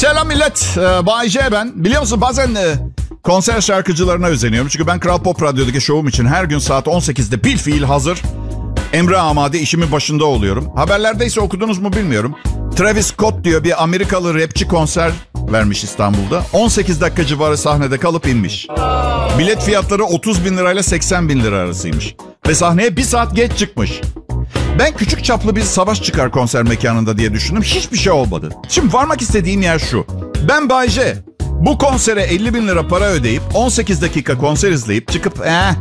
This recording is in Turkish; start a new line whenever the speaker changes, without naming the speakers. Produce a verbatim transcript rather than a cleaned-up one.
Selam millet. Ee, Bay J ben. Biliyor musun bazen e, konser şarkıcılarına özeniyorum. Çünkü ben Kral Pop Radyo'daki şovum için her gün saat on sekizde bil fiil hazır. Emre amade işimin başında oluyorum. Haberlerde ise okudunuz mu bilmiyorum. Travis Scott diyor bir Amerikalı rapçi konser vermiş İstanbul'da. on sekiz dakika civarı sahnede kalıp inmiş. Bilet fiyatları otuz bin lirayla seksen bin lira arasıymış. Ve sahneye bir saat geç çıkmış. Ben küçük çaplı bir savaş çıkar konser mekanında diye düşündüm. Hiçbir şey olmadı. Şimdi varmak istediğim yer şu. Ben Bay J. Bu konsere elli bin lira para ödeyip on sekiz dakika konser izleyip çıkıp eh